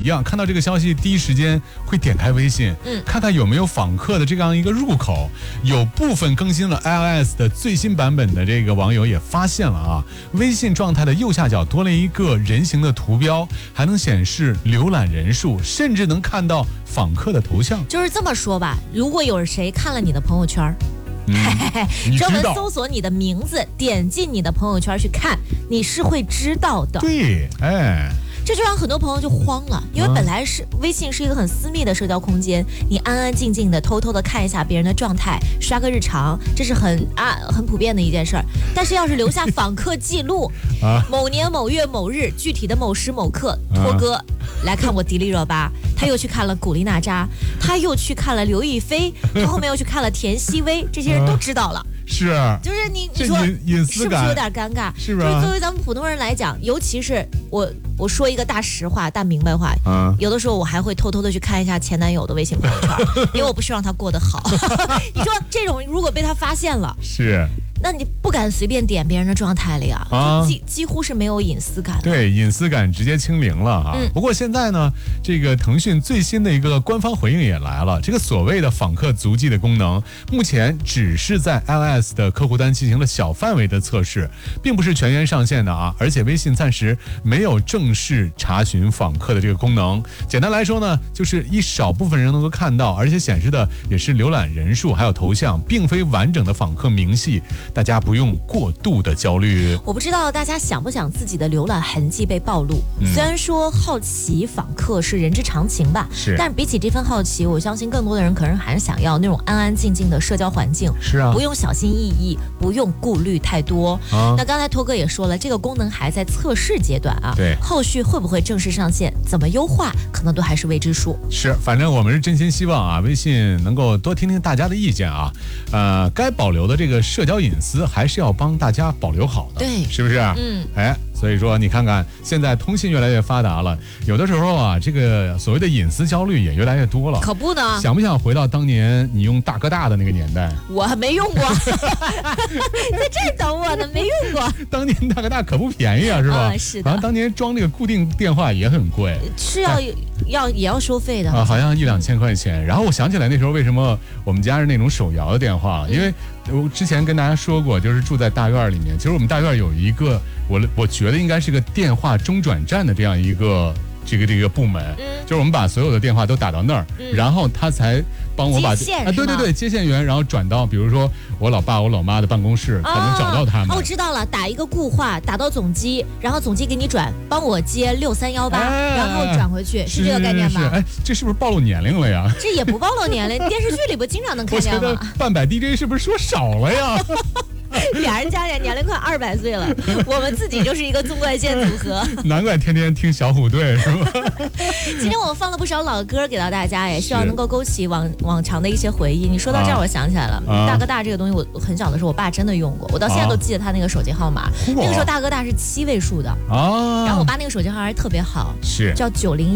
样，看到这个消息第一时间会点开微信，看看有没有访客的这样一个入口。有部分更新了 iOS 的最新版本的这个网友也发现了啊，微信状态的右下角多了一个人形的图标，还能显示浏览人数，甚至能看到访客的头像。 就是这么说吧，如果有谁看了你的朋友圈，专门搜索你的名字，点进你的朋友圈去看，你是会知道的。 对，哎。 这就让很多朋友就慌了，因为本来是微信是一个很私密的社交空间，你安安静静的偷偷的看一下别人的状态，刷个日常，这是很普遍的一件事儿。但是要是留下访客记录，某年某月某日具体的某时某刻，托哥来看我迪丽热巴，他又去看了古力娜扎，他又去看了刘亦菲，他后面又去看了田曦薇，这些人都知道了。 是， 就是你说隐私感是不是有点尴尬？ 是吧？ 就是作为咱们普通人来讲，尤其是我说一个大实话、大明白话，有的时候我还会偷偷的去看一下前男友的微信朋友圈，因为我不希望他过得好。你说这种如果被他发现了， 是。 那你不敢随便点别人的状态了呀，几乎是没有隐私感。 对，隐私感直接清零了啊。不过现在呢，这个腾讯最新的一个官方回应也来了，这个所谓的访客足迹的功能，目前只是在 iOS 的客户端进行了小范围的测试，并不是全员上线的啊。而且微信暂时没有正式查询访客的这个功能。简单来说呢，就是一少部分人能够看到，而且显示的也是浏览人数还有头像，并非完整的访客明细。大家不用过度的焦虑。 我不知道大家想不想自己的浏览痕迹被暴露。虽然说好奇访客是人之常情吧，但是比起这份好奇，我相信更多的人可能还是想要那种安安静静的社交环境。 是啊， 不用小心翼翼，不用顾虑太多。那刚才托哥也说了，这个功能还在测试阶段啊。 对， 后续会不会正式上线，怎么优化，可能都还是未知数。 是，反正我们是真心希望啊，微信能够多听听大家的意见啊。该保留的这个社交隐私还是要帮大家保留好的， 对， 是不是？所以说你看看现在通信越来越发达了，有的时候啊，这个所谓的隐私焦虑也越来越多了。 可不呢？ 想不想回到当年你用大哥大的那个年代？ 我还没用过，在这儿等我呢，没用过。 当年大哥大可不便宜啊，是吧？ 是的。 好像当年装这个固定电话也很贵， 是也要收费的啊，好像1-2千块钱。然后我想起来那时候为什么我们家是那种手摇的电话了，因为我之前跟大家说过，就是住在大院里面，其实我们大院有一个我觉得应该是个电话中转站的这样一个这个部门，就是我们把所有的电话都打到那儿，然后他才帮我把对接线员，然后转到比如说我老爸我老妈的办公室，才能找到他们。 我知道了，打一个固话打到总机，然后总机给你转，帮我接6318，然后转回去，是这个概念吧？ 这是不是暴露年龄了呀？ 这也不暴露年龄，电视剧里不经常能看见吗？ 我觉得半百 DJ 是不是说少了呀？ 俩人加起来年龄快200岁了，我们自己就是一个纵贯线组合。 难怪天天听小虎队是吧？ 今天我们放了不少老歌给到大家，也希望能够勾起往常的一些回忆。你说到这儿，我想起来了，大哥大这个东西，我很小的时候我爸真的用过，我到现在都记得他那个手机号码。那个时候大哥大是7位数的然后我爸那个手机号还特别好， 是叫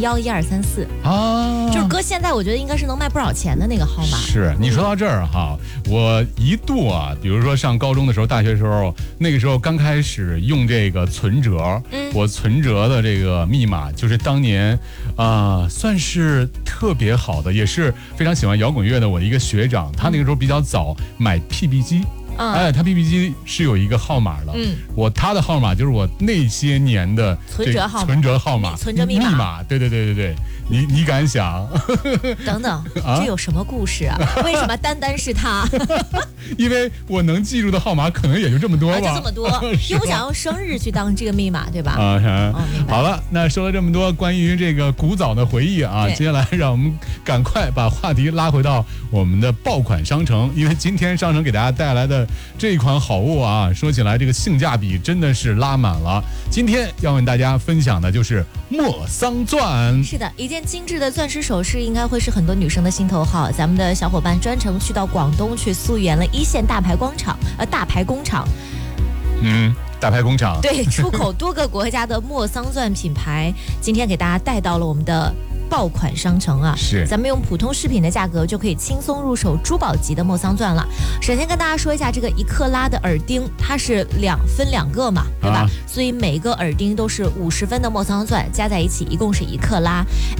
9011234就是搁现在我觉得应该是能卖不少钱的那个号码。 是，你说到这儿哈，我一度啊，比如说上高中的时候、大学时候，那个时候刚开始用这个存折，我存折的这个密码就是当年算是特别好的，也是非常喜欢摇滚乐的我的一个学长，他那个时候比较早买 PB 机。他 PB 机是有一个号码的，他的号码就是我那些年的存折号码、 存折密码，对，你敢想？ 等等，这有什么故事啊？为什么单是他？ 因为我能记住的号码可能也就这么多吧， 就这么多，又不想用生日去当这个密码，对吧？ 明白。好了，那说了这么多关于这个古早的回忆啊，接下来让我们赶快把话题拉回到我们的爆款商城，因为今天商城给大家带来的这一款好物啊，说起来这个性价比真的是拉满了。今天要跟大家分享的就是莫桑钻。 是的，一件精致的钻石首饰应该会是很多女生的心头好。咱们的小伙伴专程去到广东去溯源了一线大牌工厂，大牌工厂。对，出口多个国家的莫桑钻品牌，今天给大家带到了我们的爆款商城啊， 是， 咱们用普通饰品的价格就可以轻松入手珠宝级的莫桑钻了。首先跟大家说一下，这个1克拉的耳钉，它是分两个嘛，对吧？所以每个耳钉都是50分的莫桑钻，加在一起一共是1克拉。